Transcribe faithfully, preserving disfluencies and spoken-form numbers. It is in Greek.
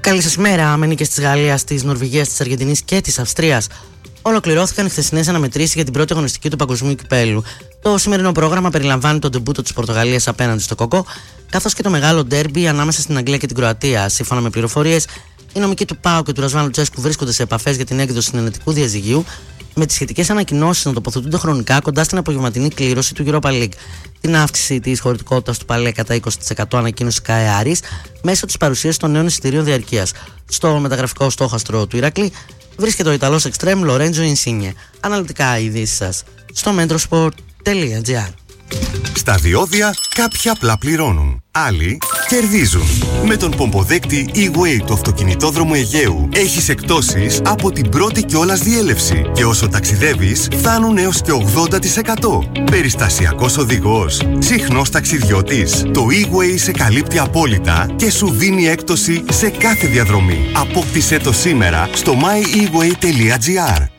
Καλή σας ημέρα. Αμενίκες της Γαλλίας, της Νορβηγίας, της Αργεντινής και της Αυστρίας ολοκληρώθηκαν οι χθεσινές αναμετρήσεις για την πρώτη αγωνιστική του Παγκοσμίου Κυπέλλου. Το σημερινό πρόγραμμα περιλαμβάνει τον ντεμπούτο της Πορτογαλίας απέναντι στο Κοκό, καθώς και το μεγάλο ντέρμπι ανάμεσα στην Αγγλία και την Κροατία. Σύμφωνα με πληροφορίες, οι νομικοί του ΠΑΟΚ και του Ρασβάν Λουτσέσκου βρίσκονται σε επαφές για την έκδοση συνενετικού διαζυγίου, με τις σχετικές ανακοινώσεις να τοποθετούνται χρονικά κοντά στην απογευματινή κλήρωση του Europa League. Την αύξηση της χωρητικότητας του Παλέ κατά είκοσι τοις εκατό ανακοίνωσε η ΚΑΕ Άρης μέσω της παρουσίασης των νέων εισιτηρίων διαρκείας. Στο μεταγραφικό στόχαστρο του Ηρακλή βρίσκεται ο Ιταλός εξτρέμ Λορέντζο Ινσίνιε. Αναλυτικά οι ειδήσεις σας στο metrosport τελεία gr. Στα διόδια κάποιοι απλά πληρώνουν, άλλοι κερδίζουν. Με τον πομποδέκτη E-Way του αυτοκινητόδρομου Αιγαίου έχεις εκπτώσεις από την πρώτη κιόλας διέλευση και όσο ταξιδεύεις φτάνουν έως και ογδόντα τοις εκατό. Περιστασιακός οδηγός, συχνός ταξιδιώτης. Το E-Way σε καλύπτει απόλυτα και σου δίνει έκπτωση σε κάθε διαδρομή. Απόκτησέ το σήμερα στο my e way τελεία gr.